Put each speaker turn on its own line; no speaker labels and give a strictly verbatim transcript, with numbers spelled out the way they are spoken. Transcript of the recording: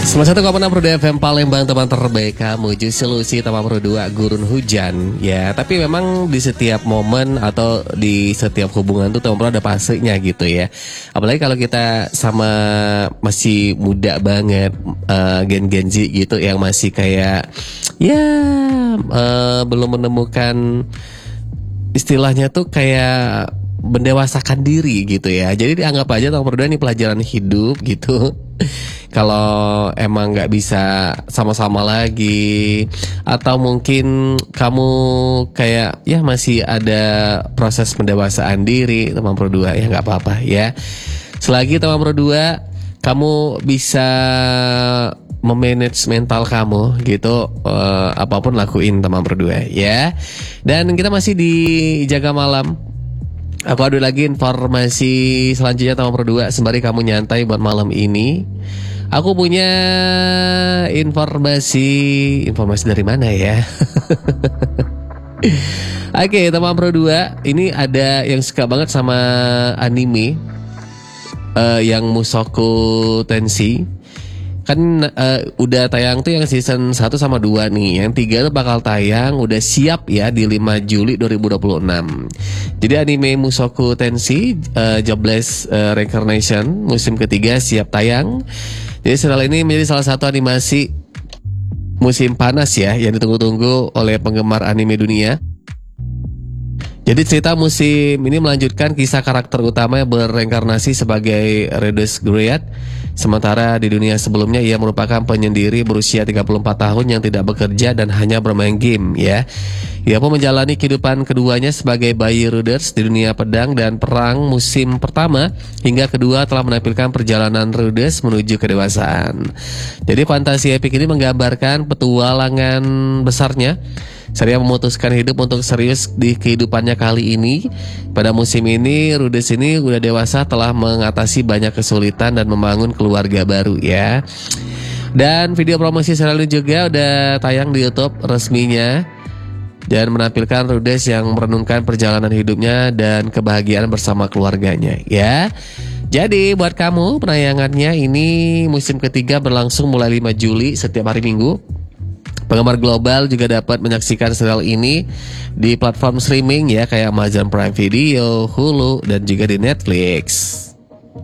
sembilan puluh satu koma enam Roda F M Palembang, teman terbaik kamu. Jus Solusi teman berdua gurun hujan. Ya, tapi memang di setiap momen atau di setiap hubungan tuh teman ada fasenya gitu ya. Apalagi kalau kita sama masih muda banget, uh, gen-gen Z gitu, yang masih kayak ya uh, belum menemukan istilahnya tuh kayak mendewasakan diri gitu ya. Jadi dianggap aja teman berdua ini pelajaran hidup gitu. Kalau emang nggak bisa sama-sama lagi, atau mungkin kamu kayak ya masih ada proses pendewasaan diri, teman berdua ya nggak apa-apa ya. Selagi teman berdua kamu bisa memanage mental kamu gitu, uh, apapun lakuin teman berdua ya. Dan kita masih di Jaga Malam. Aku ada lagi informasi selanjutnya teman berdua sembari kamu nyantai buat malam ini. Aku punya informasi informasi dari mana ya? Oke, teman berdua, ini ada yang suka banget sama anime uh, yang Mushoku Tensei. Kan uh, udah tayang tuh yang season satu sama dua nih. Yang tiga tuh bakal tayang, udah siap ya di lima Juli dua ribu dua puluh enam. Jadi anime Mushoku Tensei uh, Jobless uh, Reincarnation musim ketiga siap tayang. Jadi serial ini menjadi salah satu animasi musim panas ya, yang ditunggu-tunggu oleh penggemar anime dunia. Jadi cerita musim ini melanjutkan kisah karakter utama yang berreinkarnasi sebagai Redus Griat. Sementara di dunia sebelumnya ia merupakan penyendiri berusia tiga puluh empat tahun yang tidak bekerja dan hanya bermain game ya. Ia pun menjalani kehidupan keduanya sebagai bayi Ruders di dunia pedang dan perang musim pertama hingga kedua telah menampilkan perjalanan Ruders menuju kedewasaan. Jadi fantasi epik ini menggambarkan petualangan besarnya Seria memutuskan hidup untuk serius di kehidupannya kali ini. Pada musim ini Ruders ini udah dewasa, telah mengatasi banyak kesulitan dan membangun keluarga baru ya. Dan video promosi serial ini juga udah tayang di YouTube resminya dan menampilkan Ruders yang merenungkan perjalanan hidupnya dan kebahagiaan bersama keluarganya ya. Jadi buat kamu, penayangannya ini musim ketiga berlangsung mulai lima Juli setiap hari Minggu. Penggemar global juga dapat menyaksikan serial ini di platform streaming ya, kayak Amazon Prime Video, Hulu, dan juga di Netflix.